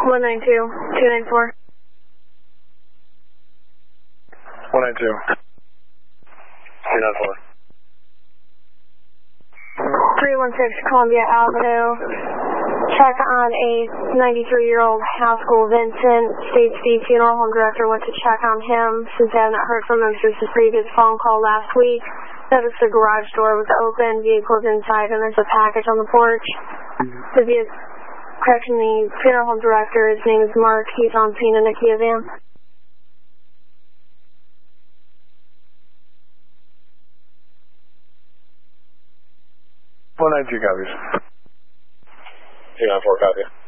192-294. 192-294. 316 Columbia Avenue. Check on a 93-year-old Haskell Vincent. State Street Funeral Home Director went to check on him since I have not heard from him since his previous phone call last week. Noticed the garage door was open, vehicles inside, and there's a package on the porch. The funeral home director, his name is Mark. He's on scene in a Kia van. 192 copies. 294 copy.